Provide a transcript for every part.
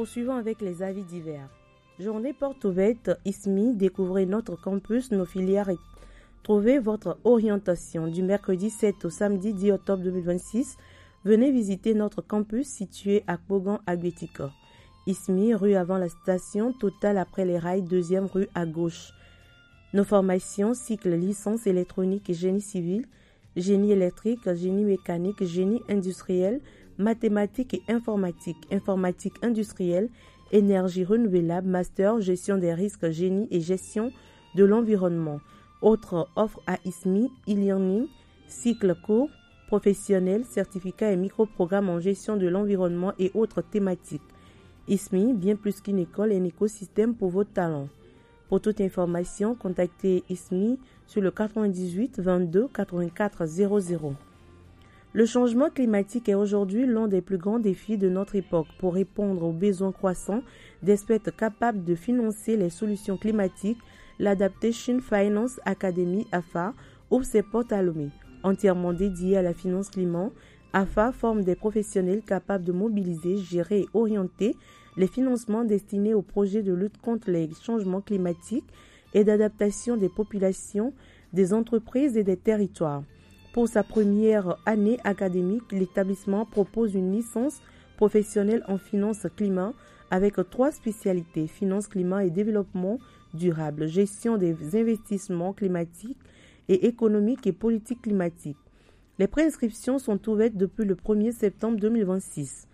poursuivons avec les avis divers. Journée porte ouverte ISMI, découvrez notre campus, nos filières et trouvez votre orientation. Du mercredi 7 au samedi 10 octobre 2026, venez visiter notre campus situé à Kogan-Agbetika. ISMI, rue avant la station, Total après les rails, 2e rue à gauche. Nos formations, cycle licence électronique et génie civil, génie électrique, génie mécanique, génie industriel, mathématiques et informatique, informatique industrielle, énergie renouvelable, master, gestion des risques, génie et gestion de l'environnement. Autres offres à ISMI, e-learning, cycle court, professionnel, certificat et micro-programme en gestion de l'environnement et autres thématiques. ISMI, bien plus qu'une école, un écosystème pour vos talents. Pour toute information, contactez ISMI sur le 98 22 84 00. Le changement climatique est aujourd'hui l'un des plus grands défis de notre époque. Pour répondre aux besoins croissants d'experts capables de financer les solutions climatiques, l'Adaptation Finance Academy AFA ouvre ses portes à Lomé. Entièrement dédiée à la finance climat, AFA forme des professionnels capables de mobiliser, gérer et orienter les financements destinés aux projets de lutte contre les changements climatiques et d'adaptation des populations, des entreprises et des territoires. Pour sa première année académique, l'établissement propose une licence professionnelle en finance climat avec 3 spécialités: finance climat et développement durable, gestion des investissements climatiques et économiques et politique climatique. Les préinscriptions sont ouvertes depuis le 1er septembre 2026.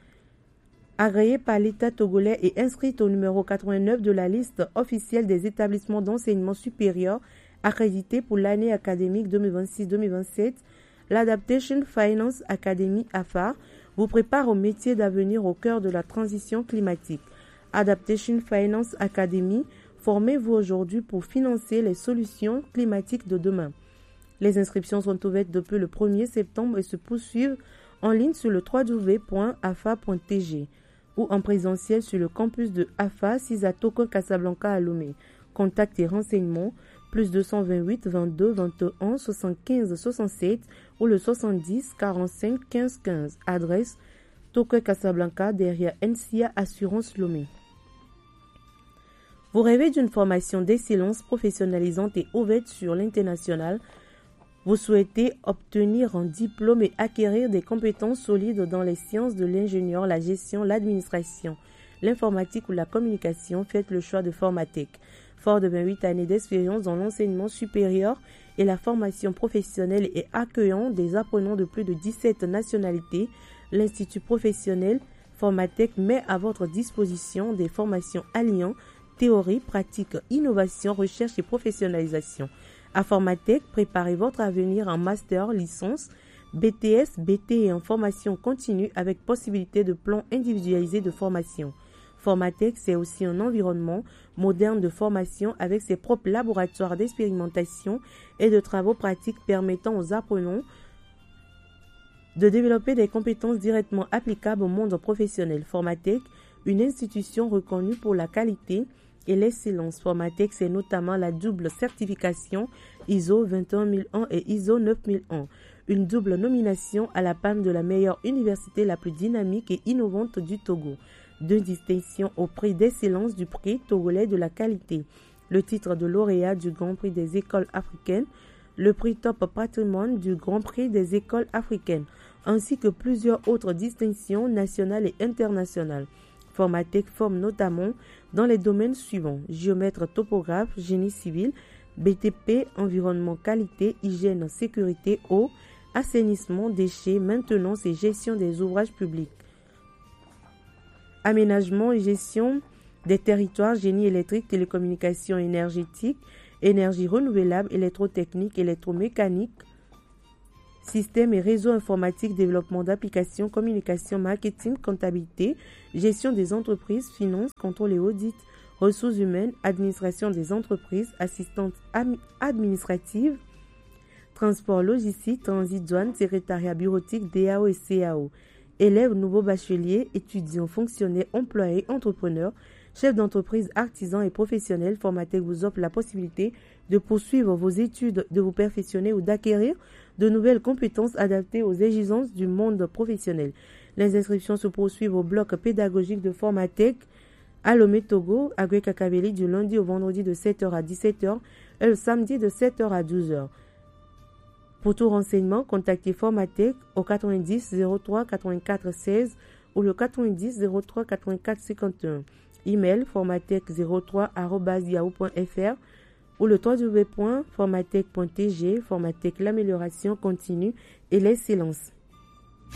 Agréée par l'État togolais et inscrite au numéro 89 de la liste officielle des établissements d'enseignement supérieur accrédités pour l'année académique 2026-2027, l'Adaptation Finance Academy AFA vous prépare au métier d'avenir au cœur de la transition climatique. Adaptation Finance Academy, formez-vous aujourd'hui pour financer les solutions climatiques de demain. Les inscriptions sont ouvertes depuis le 1er septembre et se poursuivent en ligne sur le www.afa.tg ou en présentiel sur le campus de AFA 6 à Toko Casablanca à Lomé. Contacts et renseignements plus 228 22 21 75 67 ou le 70 45 15 15. Adresse Toko Casablanca derrière NCA Assurance Lomé. Vous rêvez d'une formation d'excellence professionnalisante et ouverte sur l'international? Vous souhaitez obtenir un diplôme et acquérir des compétences solides dans les sciences de l'ingénieur, la gestion, l'administration, l'informatique ou la communication? Faites le choix de Formatec. Fort de 28 années d'expérience dans l'enseignement supérieur et la formation professionnelle et accueillant des apprenants de plus de 17 nationalités, l'Institut professionnel Formatec met à votre disposition des formations alliant théorie, pratique, innovation, recherche et professionnalisation. À Formatec, préparez votre avenir en master, licence, BTS, BT et en formation continue avec possibilité de plan individualisé de formation. Formatec, c'est aussi un environnement moderne de formation avec ses propres laboratoires d'expérimentation et de travaux pratiques permettant aux apprenants de développer des compétences directement applicables au monde professionnel. Formatec, une institution reconnue pour la qualité et l'excellence. Formatec, c'est notamment la double certification ISO 21001 et ISO 9001, une double nomination à la palme de la meilleure université la plus dynamique et innovante du Togo, 2 distinctions au prix d'excellence du prix togolais de la qualité, le titre de lauréat du Grand Prix des écoles africaines, le prix Top Patrimoine du Grand Prix des écoles africaines, ainsi que plusieurs autres distinctions nationales et internationales. Formatec forme notamment dans les domaines suivants: géomètre topographe, génie civil, BTP, environnement qualité, hygiène, sécurité, eau, assainissement, déchets, maintenance et gestion des ouvrages publics, aménagement et gestion des territoires, génie électrique, télécommunications énergétiques, énergie renouvelable, électrotechnique, électromécanique, système et réseau informatique, développement d'applications, communication, marketing, comptabilité, gestion des entreprises, finance, contrôle et audit, ressources humaines, administration des entreprises, assistante administrative, transport, logistique, transit, douane, secrétariat bureautique, DAO et CAO. Élèves, nouveaux bacheliers, étudiants, fonctionnaires, employés, entrepreneurs, chefs d'entreprise, artisans et professionnels, Formatec vous offre la possibilité de poursuivre vos études, de vous perfectionner ou d'acquérir de nouvelles compétences adaptées aux exigences du monde professionnel. Les inscriptions se poursuivent au bloc pédagogique de Formatec à Lomé Togo, à Gué-Kakabeli, du lundi au vendredi de 7h à 17h et le samedi de 7h à 12h. Pour tout renseignement, contactez Formatec au 90 03 84 16 ou le 90 03 84 51. Email formatec03@yahoo.fr ou le www.formatec.tg. Formatec, l'amélioration continue et l'excellence.